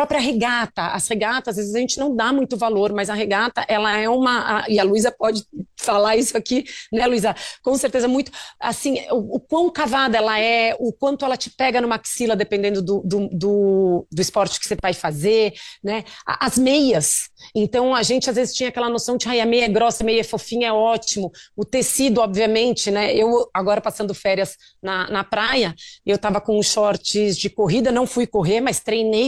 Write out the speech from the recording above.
própria regata, as regatas, às vezes a gente não dá muito valor, mas a regata, ela é e a Luísa pode falar isso aqui, né, Luísa? Com certeza muito, assim, o quão cavada ela é, o quanto ela te pega numa axila, dependendo do esporte que você vai fazer, né? As meias, então a gente às vezes tinha aquela noção de, ai, a meia é grossa, a meia é fofinha, é ótimo, o tecido, obviamente, né? Eu agora passando férias na praia, eu estava com shorts de corrida, não fui correr, mas treinei